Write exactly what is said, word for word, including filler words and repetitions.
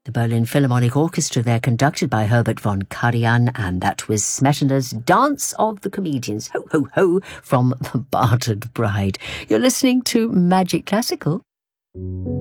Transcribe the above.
The Berlin Philharmonic Orchestra there, conducted by Herbert von Karajan, and that was Smetana's Dance of the Comedians, ho ho ho, from The Bartered Bride. You're listening to Magic Classical.